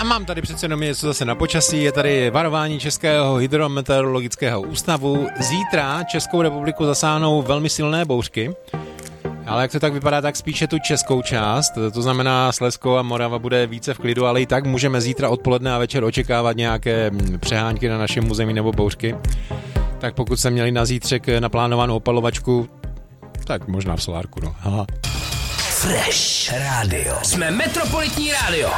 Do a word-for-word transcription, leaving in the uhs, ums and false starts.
A mám tady přece jenom něco zase na počasí, je tady varování Českého hydrometeorologického ústavu. Zítra Českou republiku zasáhnou velmi silné bouřky, ale jak to tak vypadá, tak spíše tu českou část, to znamená Slezsko a Morava bude více v klidu, ale i tak můžeme zítra odpoledne a večer očekávat nějaké přehánky na našem území nebo bouřky. Tak pokud jste měli na zítřek naplánovanou opalovačku, tak možná v solárku, no. Aha. Fresh Radio. Jsme Metropolitní rádio.